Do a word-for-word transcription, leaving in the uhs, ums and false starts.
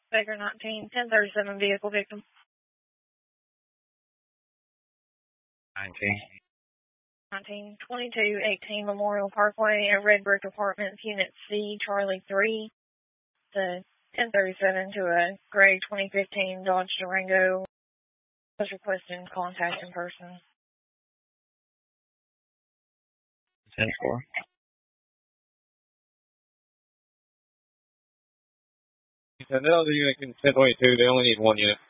Baker nineteen, ten thirty-seven vehicle victim. nineteen. nineteen, twenty-two eighteen Memorial Parkway at Red Brick Apartments, Unit C, Charlie three. The ten thirty-seven to a gray twenty fifteen Dodge Durango. Was requesting contact in person. ten four. And the other unit can ten twenty-two, they only need one unit.